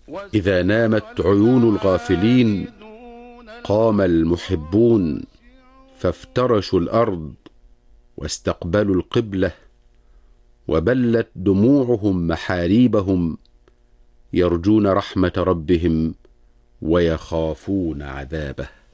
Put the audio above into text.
إذا نامت عيون الغافلين قام المحبون فافترشوا الأرض واستقبلوا القبلة، وبلت دموعهم محاريبهم، يرجون رحمة ربهم ويخافون عذابه.